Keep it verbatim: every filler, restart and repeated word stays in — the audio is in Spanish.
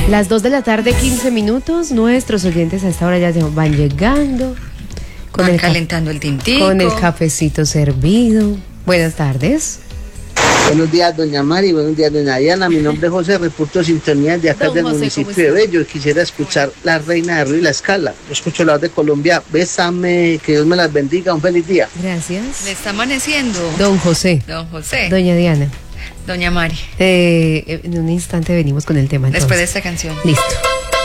Las dos de la tarde, quince minutos. Nuestros oyentes a esta hora ya van llegando. Con van el calentando el tintico. Con el cafecito servido. Buenas tardes. Buenos días, doña Mari. Buenos días, doña Diana. Mi nombre es José, reporto sintonía de acá Don del José, municipio de Bello. Quisiera escuchar La Reina de Río y la Escala. Yo escucho la voz de Colombia. Bésame, que Dios me las bendiga. Un feliz día. Gracias. Le está amaneciendo. Don José. Don José. Doña Diana. Doña Mari. Eh, en un instante venimos con el tema. Entonces. Después de esta canción. Listo.